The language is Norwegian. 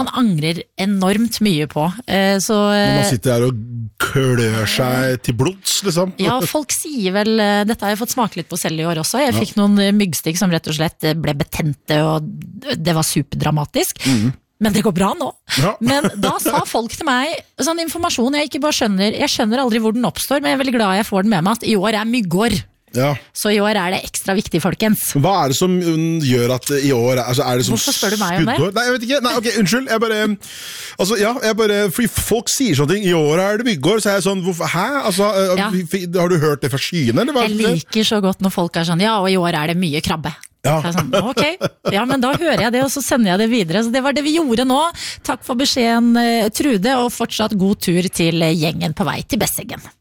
man angrer enormt mye på. Så, når man sitter her og klør seg til blods, liksom. Ja, folk sier vel, dette har jeg fått smake litt på selv i år også, jeg fikk noen myggstikk som rett og slett ble betente, og det var superdramatisk. Men det går bra nå. Ja. Men da sa folk til meg, sånn informasjon jeg ikke bare skjønner, jeg skjønner aldri hvor den oppstår, men jeg er veldig glad jeg får den med meg, at i år myggår. Ja. Så i år det ekstra viktig, folkens. Hva det som gjør at i år altså det som Hvorfor spør du meg om det? Nei, jeg vet ikke. Nei, ok, unnskyld. Jeg bare fordi folk sier sånne ting. I år det myggår, så jeg sånn hæ? Altså, har du hørt det fra skyene, eller hva? Jeg liker så godt når folk sånn, ja, og i år det mye krabbe. Ja. Så sånn, ok, ja, men da hører jeg det, og så sender jeg det videre. Så det var det vi gjorde nå. Takk for beskjeden, Trude, og fortsatt god tur til gjengen på vei til Besseggen.